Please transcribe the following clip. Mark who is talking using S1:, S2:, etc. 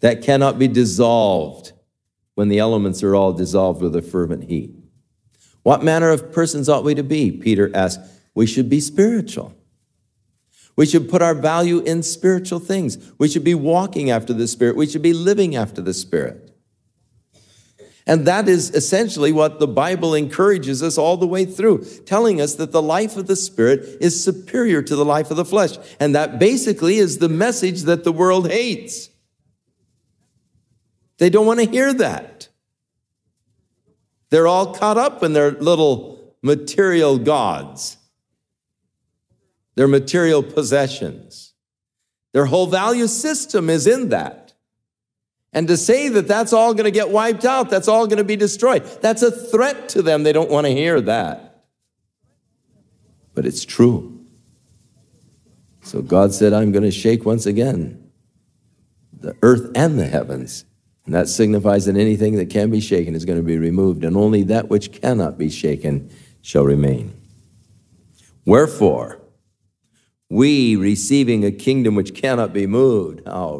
S1: that cannot be dissolved when the elements are all dissolved with a fervent heat. What manner of persons ought we to be? Peter asked. We should be spiritual. We should put our value in spiritual things. We should be walking after the Spirit. We should be living after the Spirit. And that is essentially what the Bible encourages us all the way through, telling us that the life of the Spirit is superior to the life of the flesh. And that basically is the message that the world hates. They don't want to hear that. They're all caught up in their little material gods, their material possessions. Their whole value system is in that. And to say that that's all going to get wiped out, that's all going to be destroyed, that's a threat to them. They don't want to hear that. But it's true. So God said, I'm going to shake once again the earth and the heavens. And that signifies that anything that can be shaken is going to be removed, and only that which cannot be shaken shall remain. Wherefore, we receiving a kingdom which cannot be moved. Oh,